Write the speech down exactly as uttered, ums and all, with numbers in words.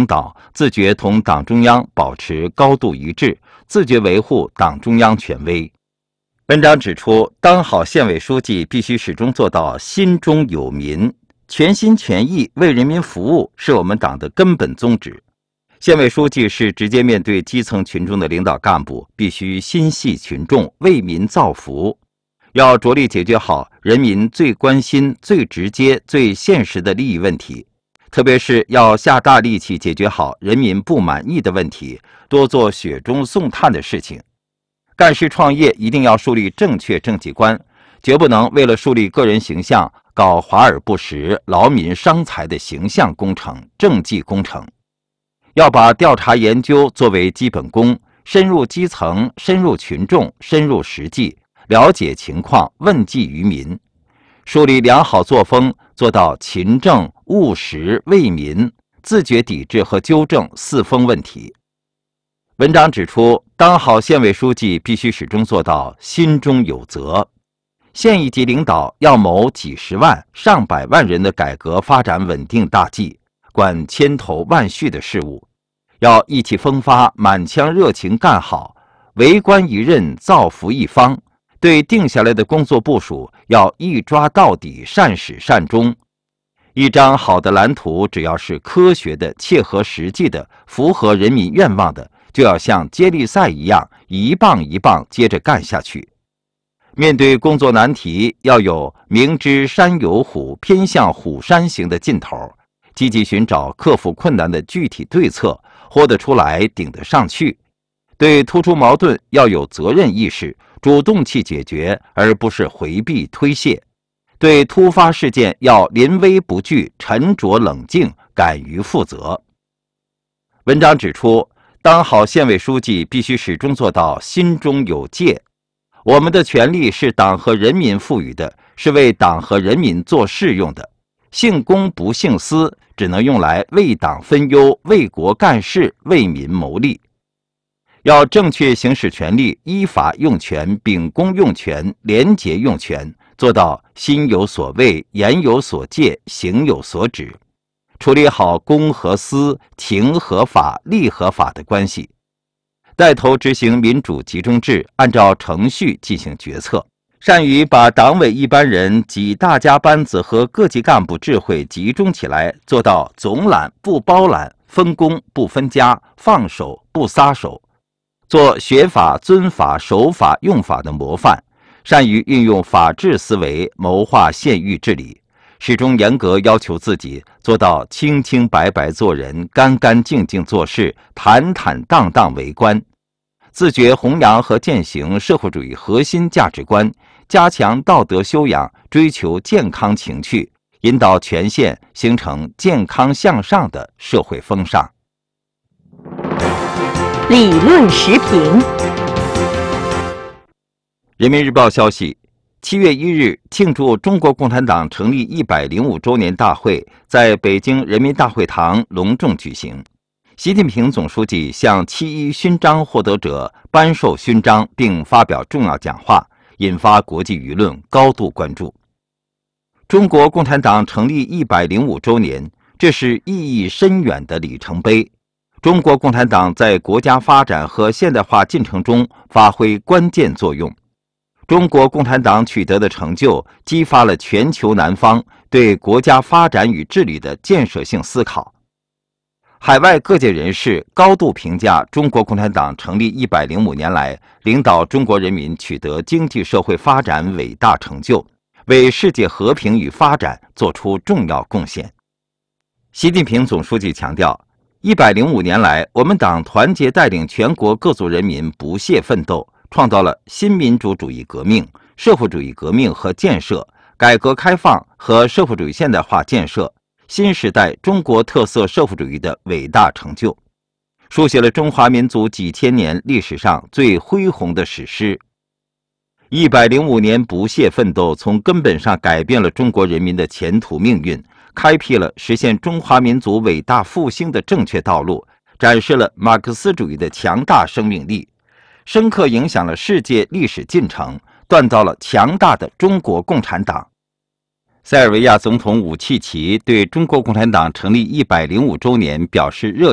领导自觉同党中央保持高度一致，自觉维护党中央权威。文章指出，当好县委书记必须始终做到心中有民，全心全意为人民服务是我们党的根本宗旨。县委书记是直接面对基层群众的领导干部，必须心系群众，为民造福，要着力解决好人民最关心、最直接、最现实的利益问题，特别是要下大力气解决好人民不满意的问题，多做雪中送炭的事情。干事创业一定要树立正确政绩观，绝不能为了树立个人形象搞华而不实、劳民伤财的形象工程、政绩工程。要把调查研究作为基本功，深入基层、深入群众、深入实际，了解情况，问计于民，树立良好作风，做到勤政、务实、为民，自觉抵制和纠正四风问题。文章指出，当好县委书记必须始终做到心中有责。县一级领导要谋几十万、上百万人的改革发展稳定大计，管千头万绪的事务，要意气风发、满腔热情干好，为官一任、造福一方。对定下来的工作部署要一抓到底、善始善终。一张好的蓝图，只要是科学的、切合实际的、符合人民愿望的，就要像接力赛一样，一棒一棒接着干下去。面对工作难题，要有明知山有虎，偏向虎山行的劲头，积极寻找克服困难的具体对策，豁得出来，顶得上去。对突出矛盾要有责任意识，主动去解决，而不是回避推卸。对突发事件要临危不惧、沉着冷静、敢于负责。文章指出，当好县委书记必须始终做到心中有戒。我们的权利是党和人民赋予的，是为党和人民做事用的。姓公不姓私，只能用来为党分忧、为国干事、为民谋利。要正确行使权利，依法用权，秉公用权，廉洁用权，做到心有所畏、言有所戒、行有所指，处理好公和私、情和法、利和法的关系，带头执行民主集中制，按照程序进行决策，善于把党委一班人及大家班子和各级干部智慧集中起来，做到总揽不包揽、分工不分家、放手不撒手，做学法、遵法、守法、用法的模范，善于运用法治思维谋划县域治理，始终严格要求自己做到清清白白做人、干干净净做事、坦坦荡荡为官，自觉弘扬和践行社会主义核心价值观，加强道德修养，追求健康情趣，引导全县形成健康向上的社会风尚。 理论时评。 人民日报消息，七月一日，庆祝中国共产党成立一百零五周年大会在北京人民大会堂隆重举行。习近平总书记向七一勋章获得者颁授勋章，并发表重要讲话，引发国际舆论高度关注。中国共产党成立一百零五周年，这是意义深远的里程碑。中国共产党在国家发展和现代化进程中发挥关键作用。中国共产党取得的成就，激发了全球南方对国家发展与治理的建设性思考。海外各界人士高度评价中国共产党成立一百零五年来，领导中国人民取得经济社会发展伟大成就，为世界和平与发展作出重要贡献。习近平总书记强调，一百零五年来，我们党团结带领全国各族人民不懈奋斗，创造了新民主主义革命、社会主义革命和建设、改革开放和社会主义现代化建设、新时代中国特色社会主义的伟大成就，书写了中华民族几千年历史上最恢宏的史诗。一百零五年不懈奋斗，从根本上改变了中国人民的前途命运，开辟了实现中华民族伟大复兴的正确道路，展示了马克思主义的强大生命力，深刻影响了世界历史进程，锻造了强大的中国共产党。塞尔维亚总统武契奇对中国共产党成立一百零五周年表示热